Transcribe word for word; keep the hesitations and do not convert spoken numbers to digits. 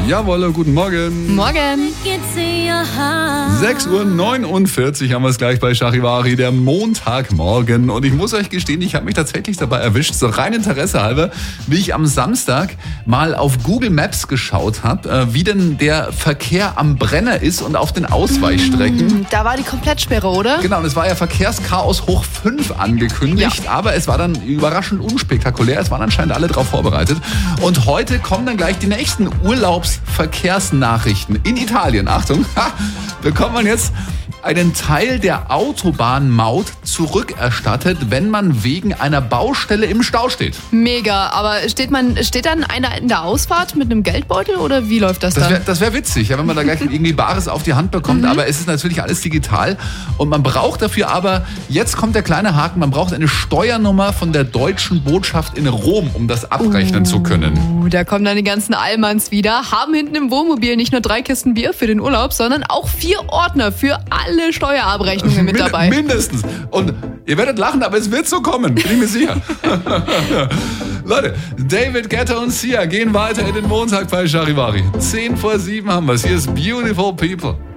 Jawohl, guten Morgen. Morgen. sechs Uhr neunundvierzig haben wir es gleich bei Charivari, der Montagmorgen. Und ich muss euch gestehen, ich habe mich tatsächlich dabei erwischt, so rein Interesse halber, wie ich am Samstag mal auf Google Maps geschaut habe, wie denn der Verkehr am Brenner ist und auf den Ausweichstrecken. Da war die Komplettsperre, oder? Genau, und es war ja Verkehrschaos hoch fünf angekündigt, ja. Aber es war dann überraschend unspektakulär. Es waren anscheinend alle darauf vorbereitet. Und heute kommen dann gleich die nächsten Urlaubsverkehrsnachrichten in Italien. Achtung, ha, bekommt man jetzt einen Teil der Autobahnmaut zurückerstattet, wenn man wegen einer Baustelle im Stau steht. Mega, aber steht man steht dann einer in der Ausfahrt mit einem Geldbeutel oder wie läuft das, das dann? Wär, das wäre witzig, ja, wenn man da gleich irgendwie Bares auf die Hand bekommt, mhm. aber es ist natürlich alles digital und man braucht dafür aber, jetzt kommt der kleine Haken, man braucht eine Steuernummer von der deutschen Botschaft in Rom, um das abrechnen uh, zu können. Da kommen dann die ganzen Allmanns wieder, haben hinten im Wohnmobil nicht nur drei Kisten Bier für den Urlaub, sondern auch vier Ordner für alle alle Steuerabrechnungen mit dabei. Mindestens. Und ihr werdet lachen, aber es wird so kommen, bin ich mir sicher. Leute, David Guetta und Sia gehen weiter in den Montag bei Charivari. zehn vor sieben haben wir es. Hier ist Beautiful People.